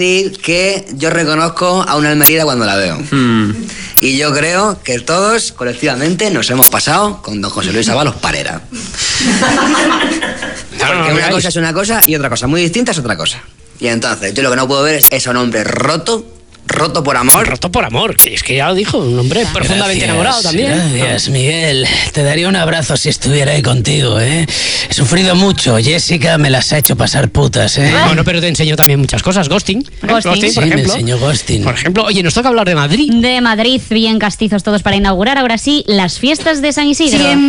decir que yo reconozco a una Almerida cuando la veo. Y yo creo que todos, colectivamente, nos hemos pasado con don José Luis Ábalos Parera. Porque una cosa es una cosa y otra cosa muy distinta es otra cosa. Y entonces, yo lo que no puedo ver es a un hombre roto por amor. Roto por amor, es que ya lo dijo, un hombre profundamente enamorado también. Gracias, Miguel. Te daría un abrazo si estuviera ahí contigo, ¿eh? He sufrido mucho. Jessica me las ha hecho pasar putas, ¿eh? Bueno, pero te enseñó también muchas cosas. Ghosting, por Sí, ejemplo. me enseñó ghosting. Por ejemplo, oye, nos toca hablar de Madrid. De Madrid, bien castizos todos para inaugurar ahora sí las fiestas de San Isidro.